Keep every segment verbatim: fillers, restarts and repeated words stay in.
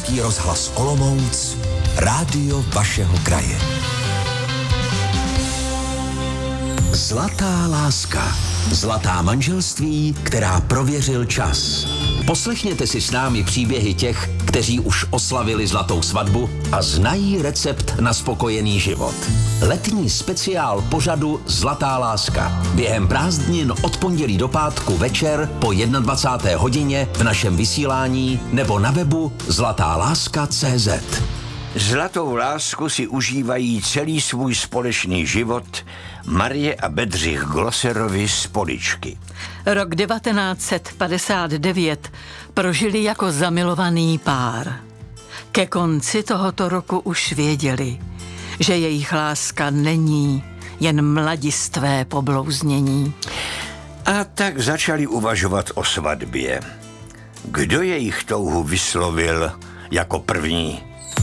Český rozhlas Olomouc, rádio vašeho kraje. Zlatá láska. Zlatá manželství, která prověřil čas. Poslechněte si s námi příběhy těch, kteří už oslavili zlatou svatbu a znají recept na spokojený život. Letní speciál pořadu Zlatá láska. Během prázdnin od pondělí do pátku večer po dvacáté jedné hodině v našem vysílání nebo na webu zlatá láska tečka cé zet. Zlatou lásku si užívají celý svůj společný život Marie a Bedřich Glosserovi z Poličky. Rok devatenáct set padesát devět prožili jako zamilovaný pár. Ke konci tohoto roku už věděli, že jejich láska není jen mladistvé poblouznění. A tak začali uvažovat o svatbě. Kdo jejich touhu vyslovil jako první?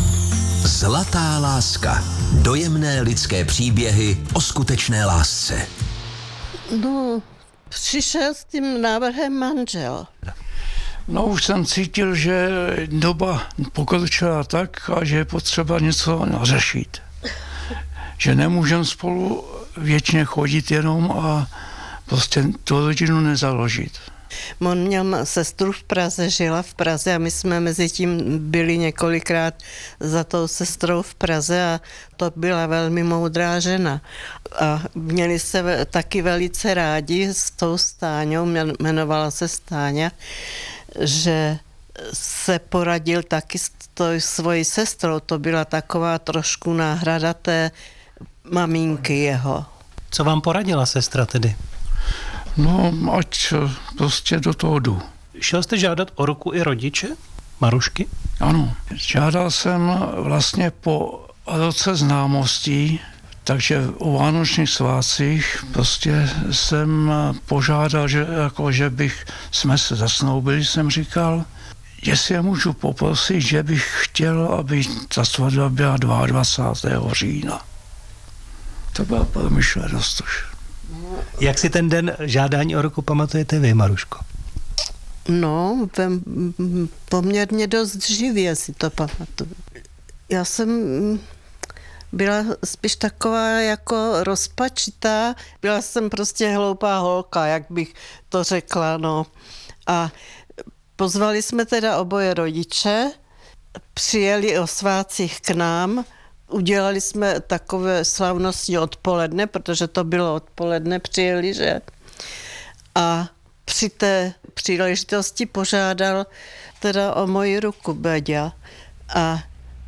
Zlatá láska. Dojemné lidské příběhy o skutečné lásce. No, přišel s tím návrhem manžel. No, už jsem cítil, že doba pokročila tak a že je potřeba něco řešit. Že nemůžeme spolu věčně chodit jenom a prostě tu rodinu nezaložit. On měl sestru v Praze, žila v Praze a my jsme mezi tím byli několikrát za tou sestrou v Praze a to byla velmi moudrá žena. A měli se taky velice rádi s tou Stáňou, jmenovala se Stáňa, že se poradil taky s tou svojí sestrou. To byla taková trošku náhrada té maminky jeho. Co vám poradila sestra tedy? No, ať prostě do toho jdu. Šel jste žádat o ruku i rodiče Marušky? Ano, žádal jsem vlastně po roce známostí, takže o vánočních svátcích prostě jsem požádal, že, jako, že bych, jsme se zasnoubili, jsem říkal, jestli je můžu poprosit, že bych chtěl, aby ta svatba byla dvacátého druhého října. To byla promyšlenost už. Jak si ten den žádání o ruku pamatujete vy, Maruško? No, vem, poměrně dost živě si to pamatuju. Já jsem byla spíš taková jako rozpačitá, byla jsem prostě hloupá holka, jak bych to řekla, no. A pozvali jsme teda oboje rodiče, přijeli o svátcích k nám, udělali jsme takové slavnostní odpoledne, protože to bylo odpoledne, přijeli, že? A při té příležitosti požádal teda o moji ruku Béďa. A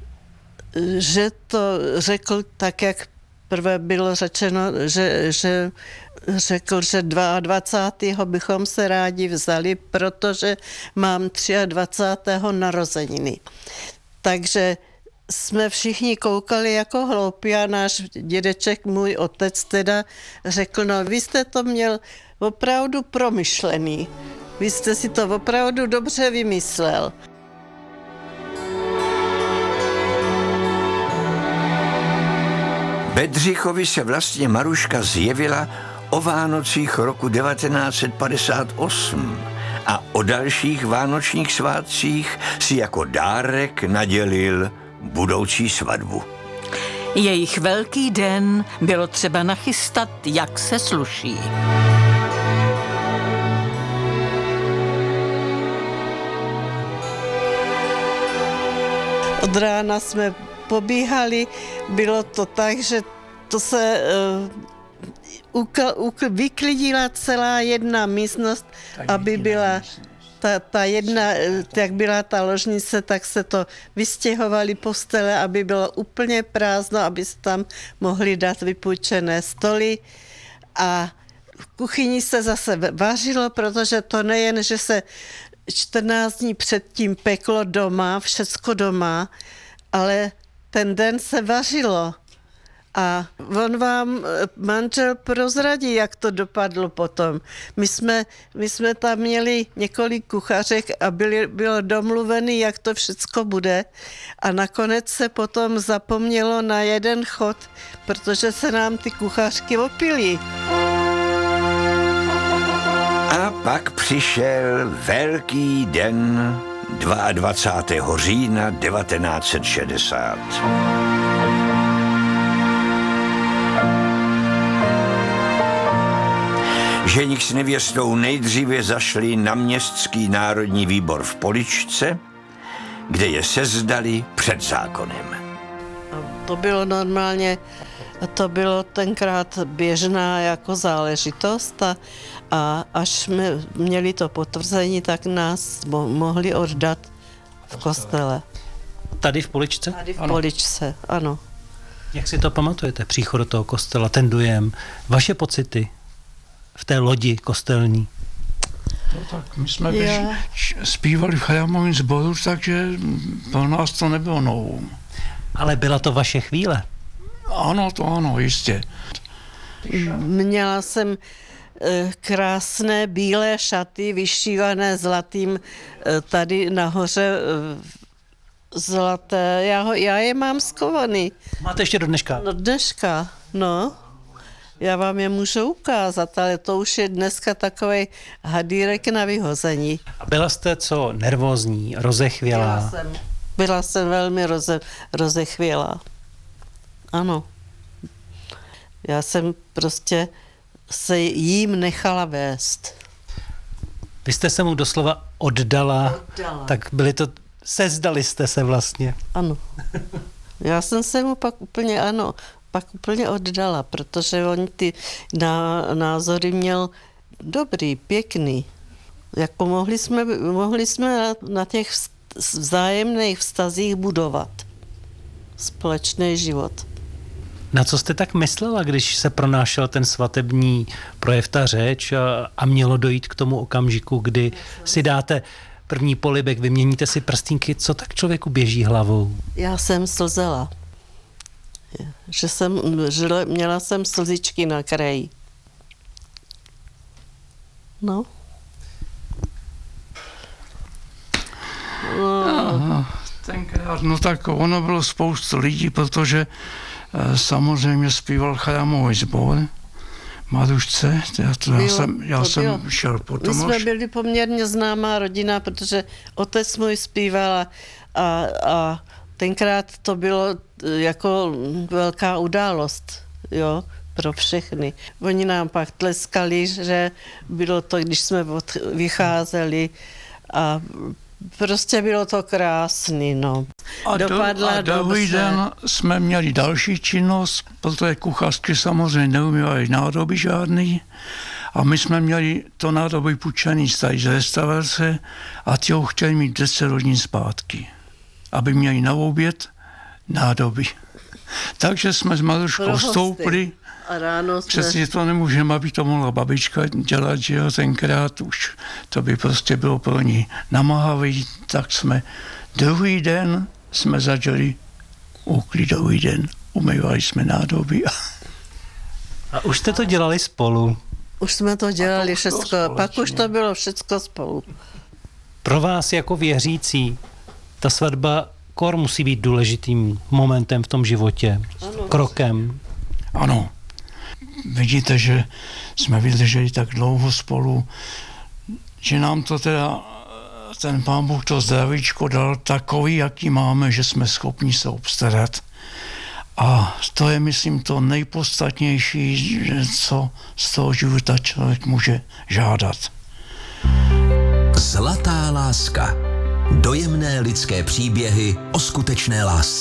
že to řekl tak, jak prvé bylo řečeno, že, že řekl, že dvacátého druhého bychom se rádi vzali, protože mám dvacátého třetího narozeniny. Takže jsme všichni koukali jako hloupí a náš dědeček, můj otec teda řekl, no vy jste to měl opravdu promyšlený. Vy jste si to opravdu dobře vymyslel. Bedřichovi se vlastně Maruška zjevila o Vánocích roku devatenáct set padesát osm a o dalších vánočních svátcích si jako dárek nadělil budoucí svatbu. Jejich velký den bylo třeba nachystat, jak se sluší. Od rána jsme pobíhali, bylo to tak, že to se uh, ukl, ukl, vyklidila celá jedna místnost, tak aby byla ta, ta jedna, jak byla ta ložnice, tak se to vystěhovaly postele, aby bylo úplně prázdno, aby se tam mohli dát vypůjčené stoly. A v kuchyni se zase vařilo, protože to nejen, že se čtrnáct dní předtím peklo doma, všecko doma, ale ten den se vařilo. A on vám, manžel, prozradí, jak to dopadlo potom. My jsme, my jsme tam měli několik kuchařek a byli, bylo domluvený, jak to všecko bude. A nakonec se potom zapomnělo na jeden chod, protože se nám ty kuchařky opily. A pak přišel velký den dvacátého druhého října devatenáct set šedesát. Ženich s nevěstou nejdříve zašli na městský národní výbor v Poličce, kde je sezdali před zákonem. To bylo normálně, to bylo tenkrát běžná jako záležitost a, a až jsme měli to potvrzení, tak nás mo- mohli oddat v kostele. Tady v Poličce? Tady v Ano. Poličce, ano. Jak si to pamatujete, příchod do toho kostela, ten dojem, vaše pocity v té lodi kostelní? No tak my jsme Já. běž, zpívali v chrámovém sboru, takže pro nás to nebylo novum. Ale byla to vaše chvíle? Ano, to ano, jistě. Měla jsem eh, krásné bílé šaty vyšívané zlatým eh, tady nahoře eh, zlaté. Já, ho, já je mám skovaný. Máte ještě do dneška? No dneška, no. Já vám je můžu ukázat, ale to už je dneska takovej hadýrek na vyhození. A byla jste co, nervózní, Byla rozechvělá? jsem, byla jsem velmi roze, rozechvělá. Ano. Já jsem prostě se jím nechala vést. Vy jste se mu doslova oddala, Oddala. tak byli to, sezdali jste se vlastně. Ano. Já jsem se mu pak úplně, ano, pak úplně oddala, protože on ty ná, názory měl dobrý, pěkný. Jako mohli jsme, mohli jsme na, na těch vz- vzájemných vztazích budovat společný život. Na co jste tak myslela, když se pronášel ten svatební projev, ta řeč a, a mělo dojít k tomu okamžiku, kdy si dáte první polibek, vyměníte si prstínky, co tak člověku běží hlavou? Já jsem slzela. Že jsem, že měla jsem slzičky na kraji. No. Aha, tenkrát, no tak ono bylo spoustu lidí, protože e, samozřejmě zpíval chrámový sbor, Marušce, já, to, já Bylo, jsem, já to jsem bylo. šel My potom jsme až. byli poměrně známá rodina, protože otec můj zpíval a, a, a tenkrát to bylo jako velká událost, jo, pro všechny. Oni nám pak tleskali, že bylo to, když jsme od, vycházeli a prostě bylo to krásný, no. A, do, Dopadla a druhý dobře. den jsme měli další činnost, protože kuchařky samozřejmě neumívaly nádobí žádný. A my jsme měli to nádobí půjčený z tady z restaurace a ti ho chtěli mít deset hodin zpátky, aby měli na oběd nádobí. Takže jsme s Maruškou Pro hosty. vstoupili. A ráno jsme... Přesně to nemůžeme, aby to mohla babička dělat, že jo, tenkrát už to by prostě bylo pro ní namáhavý, tak jsme druhý den jsme začali uklidový den, umývali jsme nádobí. A už jste to dělali spolu. Už jsme to dělali už bylo všecko, pak už společně. to bylo všecko spolu. Pro vás jako věřící ta svatba kor musí být důležitým momentem v tom životě, Ano. krokem. Ano, vidíte, že jsme vydrželi tak dlouho spolu, že nám to teda ten Pán Bůh to zdravíčko dal takový, jaký máme, že jsme schopni se obstarat. A to je, myslím, to nejpodstatnější, že co z toho života člověk může žádat. Zlatá láska. Dojemné lidské příběhy o skutečné lásce.